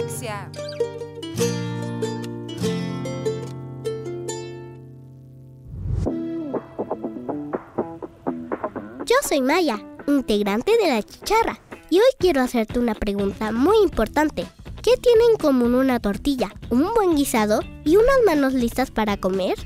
Alexia. Yo soy Maya, integrante de La Chicharra, y hoy quiero hacerte una pregunta muy importante. ¿Qué tiene en común una tortilla, un buen guisado y unas manos listas para comer?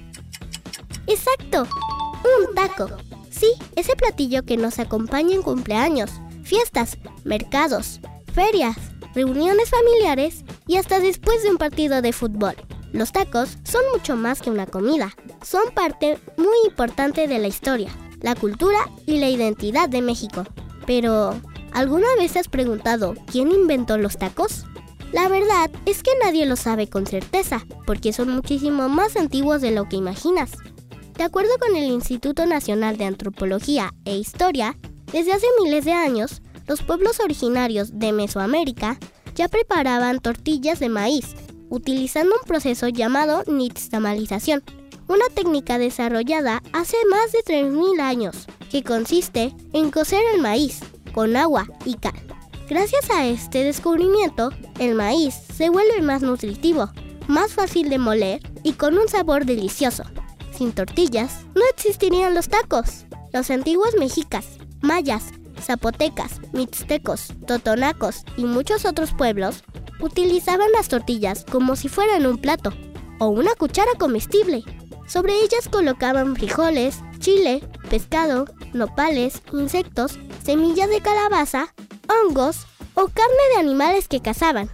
¡Exacto! ¡Un taco! Sí, ese platillo que nos acompaña en cumpleaños, fiestas, mercados, ferias, reuniones familiares y hasta después de un partido de fútbol. Los tacos son mucho más que una comida. Son parte muy importante de la historia, la cultura y la identidad de México. Pero, ¿alguna vez te has preguntado quién inventó los tacos? La verdad es que nadie lo sabe con certeza, porque son muchísimo más antiguos de lo que imaginas. De acuerdo con el Instituto Nacional de Antropología e Historia, desde hace miles de años, los pueblos originarios de Mesoamérica ya preparaban tortillas de maíz, utilizando un proceso llamado nixtamalización, una técnica desarrollada hace más de 3.000 años, que consiste en cocer el maíz con agua y cal. Gracias a este descubrimiento, el maíz se vuelve más nutritivo, más fácil de moler y con un sabor delicioso. Sin tortillas, no existirían los tacos. Los antiguos mexicas, mayas, zapotecas, mixtecos, totonacos y muchos otros pueblos utilizaban las tortillas como si fueran un plato o una cuchara comestible. Sobre ellas colocaban frijoles, chile, pescado, nopales, insectos, semillas de calabaza, hongos o carne de animales que cazaban.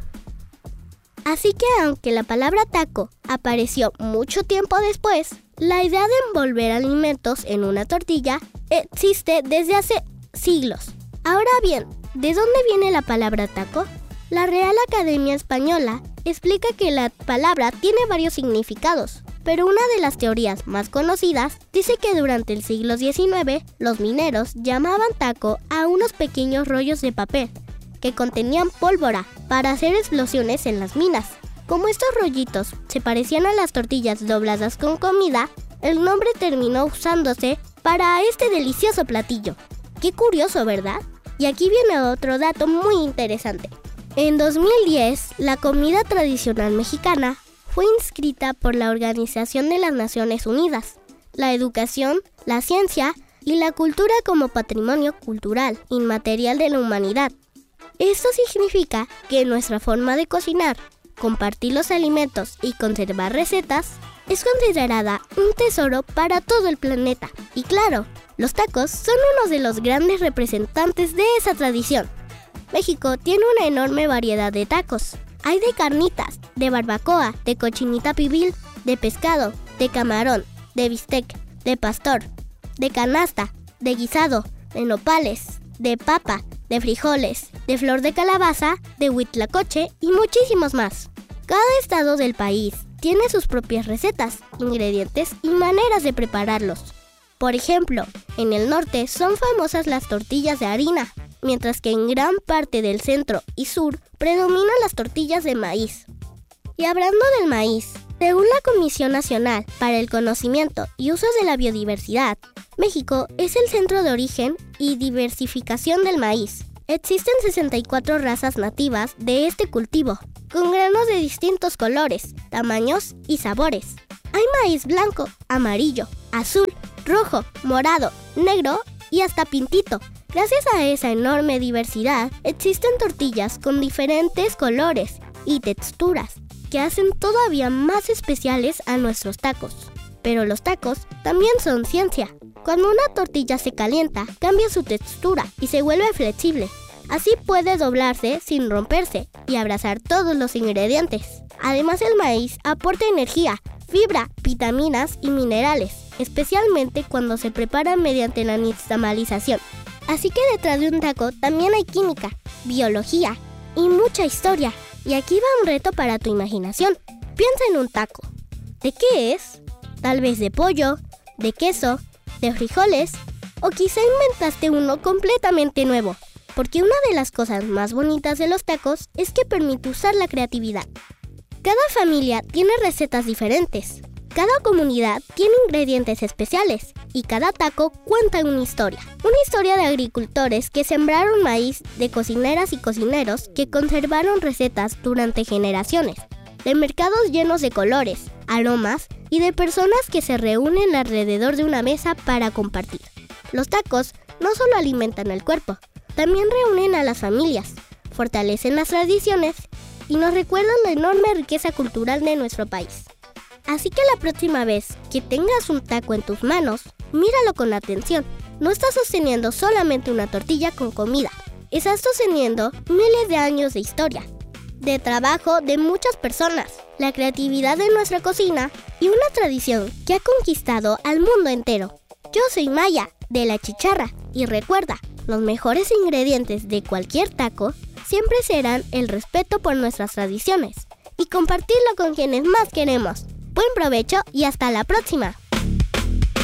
Así que aunque la palabra taco apareció mucho tiempo después, la idea de envolver alimentos en una tortilla existe desde hace siglos. Ahora bien, ¿de dónde viene la palabra taco? La Real Academia Española explica que la palabra tiene varios significados, pero una de las teorías más conocidas dice que durante el siglo XIX los mineros llamaban taco a unos pequeños rollos de papel que contenían pólvora para hacer explosiones en las minas. Como estos rollitos se parecían a las tortillas dobladas con comida, el nombre terminó usándose para este delicioso platillo. Qué curioso, ¿verdad? Y aquí viene otro dato muy interesante. En 2010, la comida tradicional mexicana fue inscrita por la Organización de las Naciones Unidas, la educación, la ciencia y la cultura como patrimonio cultural inmaterial de la humanidad. Esto significa que nuestra forma de cocinar, compartir los alimentos y conservar recetas es considerada un tesoro para todo el planeta. Y claro, los tacos son uno de los grandes representantes de esa tradición. México tiene una enorme variedad de tacos. Hay de carnitas, de barbacoa, de cochinita pibil, de pescado, de camarón, de bistec, de pastor, de canasta, de guisado, de nopales, de papa, de frijoles, de flor de calabaza, de huitlacoche y muchísimos más. Cada estado del país tiene sus propias recetas, ingredientes y maneras de prepararlos. Por ejemplo, en el norte son famosas las tortillas de harina, mientras que en gran parte del centro y sur predominan las tortillas de maíz. Y hablando del maíz, según la Comisión Nacional para el Conocimiento y Uso de la Biodiversidad, México es el centro de origen y diversificación del maíz. Existen 64 razas nativas de este cultivo, con granos de distintos colores, tamaños y sabores. Hay maíz blanco, amarillo, azul, rojo, morado, negro y hasta pintito. Gracias a esa enorme diversidad, existen tortillas con diferentes colores y texturas que hacen todavía más especiales a nuestros tacos. Pero los tacos también son ciencia. Cuando una tortilla se calienta, cambia su textura y se vuelve flexible. Así puede doblarse sin romperse y abrazar todos los ingredientes. Además, el maíz aporta energía, fibra, vitaminas y minerales, especialmente cuando se prepara mediante la nixtamalización. Así que detrás de un taco también hay química, biología y mucha historia. Y aquí va un reto para tu imaginación. Piensa en un taco. ¿De qué es? Tal vez de pollo, de queso, de frijoles, o quizá inventaste uno completamente nuevo. Porque una de las cosas más bonitas de los tacos es que permite usar la creatividad. Cada familia tiene recetas diferentes. Cada comunidad tiene ingredientes especiales y cada taco cuenta una historia. Una historia de agricultores que sembraron maíz, de cocineras y cocineros que conservaron recetas durante generaciones, de mercados llenos de colores, aromas y de personas que se reúnen alrededor de una mesa para compartir. Los tacos no solo alimentan el cuerpo, también reúnen a las familias, fortalecen las tradiciones y nos recuerdan la enorme riqueza cultural de nuestro país. Así que la próxima vez que tengas un taco en tus manos, míralo con atención. No estás sosteniendo solamente una tortilla con comida, estás sosteniendo miles de años de historia, de trabajo de muchas personas, la creatividad de nuestra cocina y una tradición que ha conquistado al mundo entero. Yo soy Maya, de La Chicharra, y recuerda, los mejores ingredientes de cualquier taco siempre serán el respeto por nuestras tradiciones y compartirlo con quienes más queremos. Buen provecho y hasta la próxima.